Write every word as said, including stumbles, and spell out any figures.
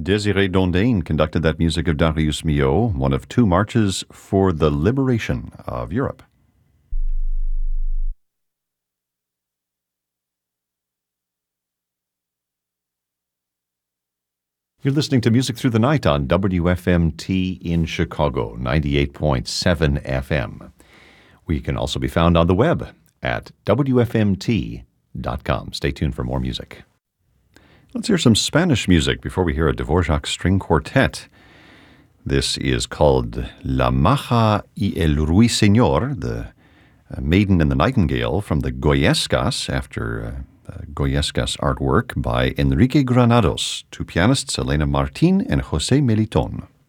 Désiré Dondain conducted that music of Darius Milhaud, one of two marches for the liberation of Europe. You're listening to Music Through the Night on W F M T in Chicago, ninety-eight point seven F M. We can also be found on the web at W F M T dot com. Stay tuned for more music. Let's hear some Spanish music before we hear a Dvorak string quartet. This is called La Maja y el Ruiseñor, the uh, Maiden and the Nightingale from the Goyescas, after uh, uh, Goyescas artwork by Enrique Granados, two pianists, Elena Martin and José Meliton.